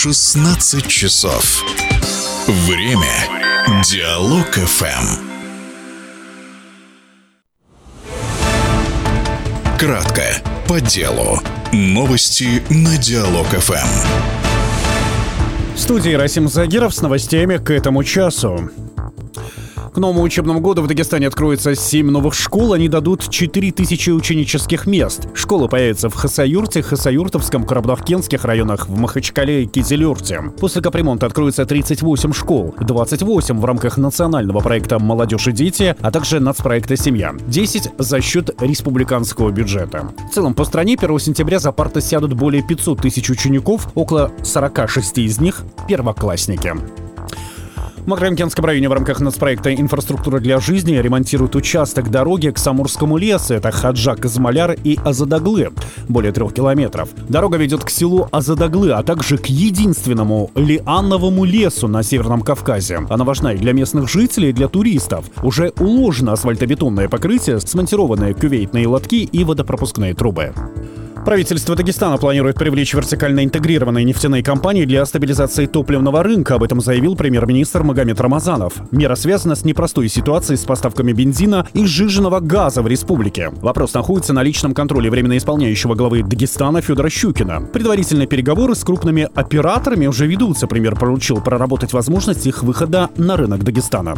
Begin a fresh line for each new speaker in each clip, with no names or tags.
16 часов. Время. Диалог ФМ. Кратко, по делу. Новости на Диалог ФМ.
В студии Расим Загиров с новостями к этому часу. К новому учебному году в Дагестане откроется 7 новых школ. Они дадут 4000 ученических мест. Школы появятся в Хасавюрте, Хасавюртовском, Карабахкенских районах, в Махачкале и Кизилюрте. После капремонта откроется 38 школ. 28 в рамках национального проекта «Молодежь и дети», а также нацпроекта «Семья». 10 за счет республиканского бюджета. В целом по стране 1 сентября за парты сядут более 500 тысяч учеников, около 46 из них – первоклассники. В Макромкенском районе в рамках нацпроекта «Инфраструктура для жизни» ремонтируют участок дороги к Самурскому лесу. Это Хаджак-Измаляр и Азадаглы. Более 3 километров. Дорога ведет к селу Азадаглы, а также к единственному лиановому лесу на Северном Кавказе. Она важна и для местных жителей, и для туристов. Уже уложено асфальтобетонное покрытие, смонтированные кюветные лотки и водопропускные трубы. Правительство Дагестана планирует привлечь вертикально интегрированные нефтяные компании для стабилизации топливного рынка. Об этом заявил премьер-министр Магомед Рамазанов. Мера связана с непростой ситуацией с поставками бензина и сжиженного газа в республике. Вопрос находится на личном контроле временно исполняющего главы Дагестана Федора Щукина. Предварительные переговоры с крупными операторами уже ведутся. Премьер поручил проработать возможность их выхода на рынок Дагестана.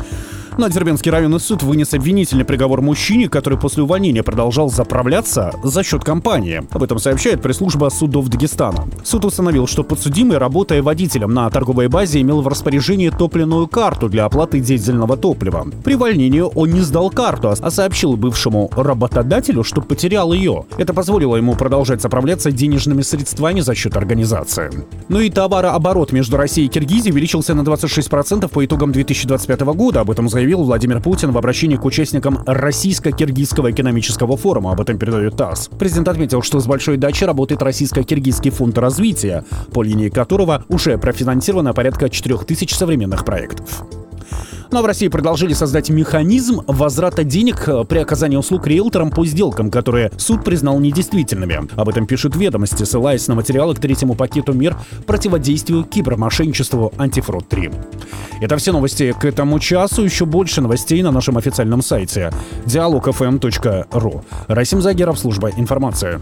На Дербентский районный суд вынес обвинительный приговор мужчине, который после увольнения продолжал заправляться за счет компании. Об этом сообщает пресс-служба судов Дагестана. Суд установил, что подсудимый, работая водителем на торговой базе, имел в распоряжении топливную карту для оплаты дизельного топлива. При увольнении он не сдал карту, а сообщил бывшему работодателю, что потерял ее. Это позволило ему продолжать заправляться денежными средствами за счет организации. Ну и товарооборот между Россией и Киргизией увеличился на 26% по итогам 2025 года. Об этом заявил Владимир Путин в обращении к участникам Российско-Киргизского экономического форума. Об этом передает ТАСС. Президент отметил, что с большой дачей работает Российско-Киргизский фонд развития, по линии которого уже профинансировано порядка 4000 современных проектов. Ну а в России предложили создать механизм возврата денег при оказании услуг риэлторам по сделкам, которые суд признал недействительными. Об этом пишут «Ведомости», ссылаясь на материалы к 3-му пакету мер противодействию кибермошенничеству «Антифрод-3». Это все новости к этому часу. Еще больше новостей на нашем официальном сайте dialogfm.ru. Расим Загиров, служба информации.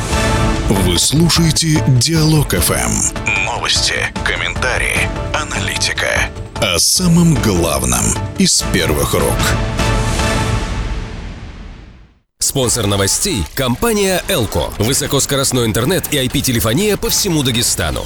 Вы слушаете Диалог ФМ. Новости, комментарии, аналитика. О самом главном из первых рук.
Спонсор новостей – компания «Элко». Высокоскоростной интернет и IP-телефония по всему Дагестану.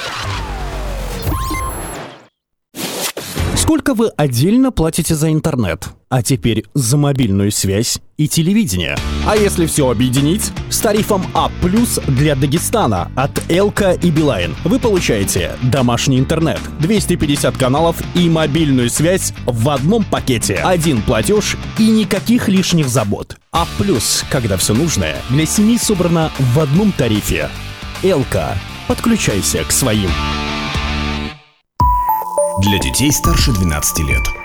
Сколько вы отдельно платите за интернет? А теперь за мобильную связь и телевидение. А если все объединить? С тарифом А+ для Дагестана от Элка и Билайн вы получаете домашний интернет, 250 каналов и мобильную связь в одном пакете. Один платеж и никаких лишних забот. А+, когда все нужное для семьи собрано в одном тарифе. Элка. Подключайся к своим.
Для детей старше 12 лет.